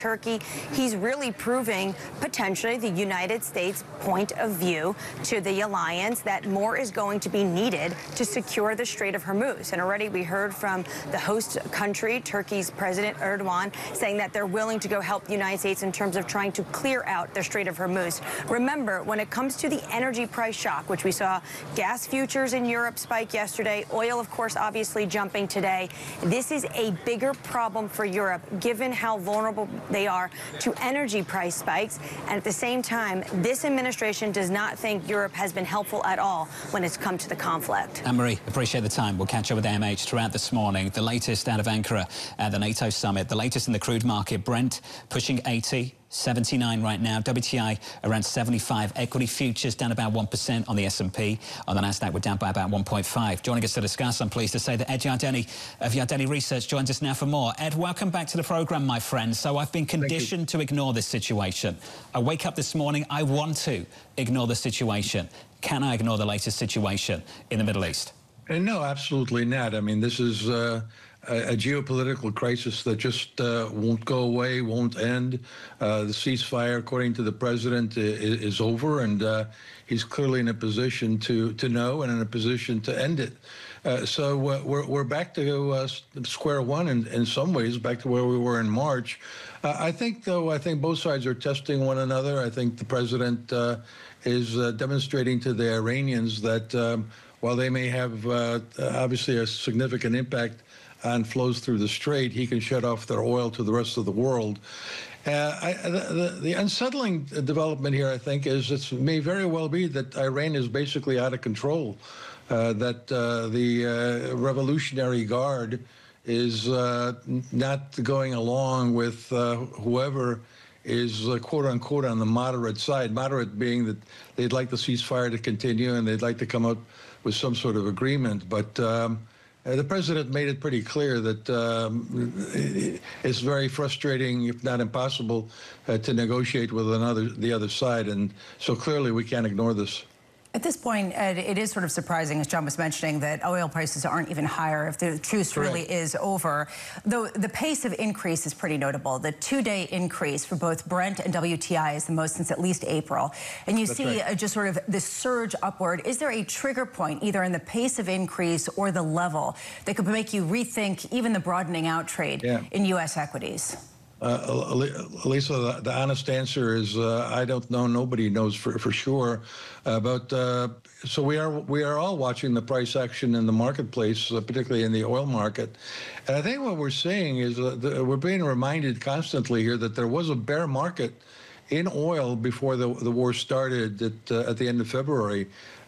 Turkey, he's really proving potentially the United States' point of view to the alliance that more is going to be needed to secure the Strait of Hormuz. And already we heard from the host country, Turkey's President Erdogan, saying that they're willing to go help the United States in terms of trying to clear out the Strait of Hormuz. Remember, when it comes to the energy price shock, which we saw gas futures in Europe spike yesterday, oil, of course, obviously jumping today, this is a bigger problem for Europe, given how vulnerable they are to energy price spikes. And at the same time, this administration does not think Europe has been helpful at all when it's come to the conflict. Anne-Marie, appreciate the time. We'll catch up with AMH throughout this morning. The latest out of Ankara at the NATO summit, the latest in the crude market. Brent pushing 80. 79 right now, WTI around 75, equity futures down about 1% on the S&P, on the Nasdaq we're down by about 1.5. Joining us to discuss, I'm pleased to say that Ed Yardeni of Yardeni Research joins us now for more. Ed, welcome back to the programme, my friend. So I've been conditioned to ignore this situation. I wake up this morning, I want to ignore the situation. Can I ignore the latest situation in the Middle East? No, absolutely not. I mean, this is a geopolitical crisis that just won't go away, won't end. The ceasefire, according to the president, is over, and he's clearly in a position to know and in a position to end it. So we're back to square one in some ways, back to where we were in March. I think both sides are testing one another. I think the president is demonstrating to the Iranians that while they may have obviously a significant impact on flows through the Strait, he can shut off their oil to the rest of the world. The unsettling development here, I think, is it may very well be that Iran is basically out of control, that the Revolutionary Guard is not going along with whoever is quote-unquote on the moderate side, moderate being that they'd like the ceasefire to continue and they'd like to come up with some sort of agreement. But the president made it pretty clear that it's very frustrating, if not impossible, to negotiate with the other side. And so clearly we can't ignore this. At this point, Ed, it is sort of surprising, as John was mentioning, that oil prices aren't even higher if the truce really is over. Though the pace of increase is pretty notable. The two-day increase for both Brent and WTI is the most since at least April. And you see just sort of this surge upward. Is there a trigger point, either in the pace of increase or the level, that could make you rethink even the broadening out trade in U.S. equities? Lisa, the honest answer is I don't know. Nobody knows for sure. So we are all watching the price action in the marketplace, particularly in the oil market. And I think what we're seeing is we're being reminded constantly here that there was a bear market in oil before the war started at the end of February.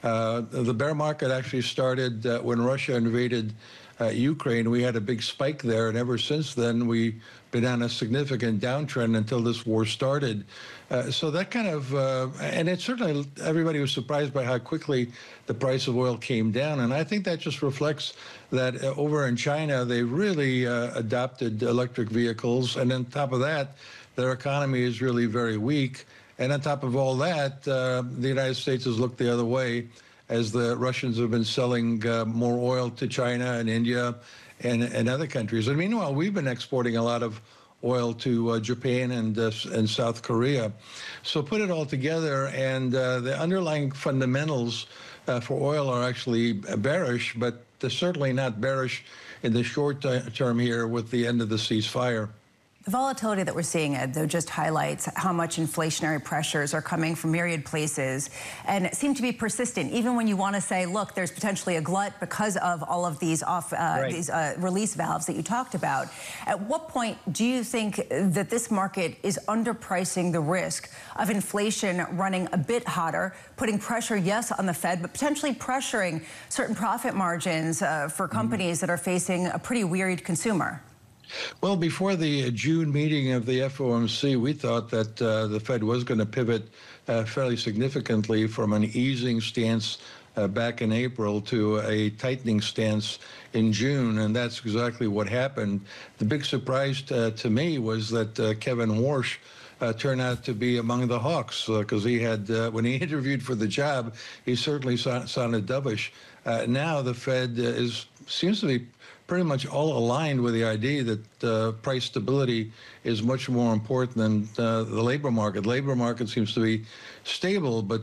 The bear market actually started when Russia invaded Ukraine. We had a big spike there, and ever since then we've been on a significant downtrend until this war started. So that kind of, and it certainly, everybody was surprised by how quickly the price of oil came down. And I think that just reflects that over in China, they really adopted electric vehicles. And on top of that, their economy is really very weak. And on top of all that, the United States has looked the other way as the Russians have been selling more oil to China and India and other countries. And meanwhile, we've been exporting a lot of oil to Japan and South Korea. So put it all together, and the underlying fundamentals for oil are actually bearish, but they're certainly not bearish in the short term here with the end of the ceasefire. The volatility that we're seeing, Ed, though, just highlights how much inflationary pressures are coming from myriad places and seem to be persistent, even when you want to say, look, there's potentially a glut because of all of these release valves that you talked about. At what point do you think that this market is underpricing the risk of inflation running a bit hotter, putting pressure, yes, on the Fed, but potentially pressuring certain profit margins for companies that are facing a pretty wearied consumer? Well, before the June meeting of the FOMC, we thought that the Fed was going to pivot fairly significantly from an easing stance back in April to a tightening stance in June, and that's exactly what happened. The big surprise to me was that Kevin Warsh turned out to be among the hawks, because he had, when he interviewed for the job, he certainly sounded dovish. Now the Fed seems to be pretty much all aligned with the idea that price stability is much more important than the labor market. Labor market seems to be stable, but